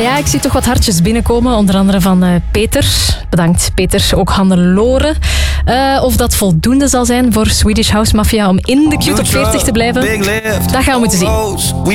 Ja, ik zie toch wat hartjes binnenkomen. Onder andere van Peter. Bedankt, Peter. Ook Hannelore. Of dat voldoende zal zijn voor Swedish House Mafia om in de Q-top 40 te blijven, dat gaan we moeten zien.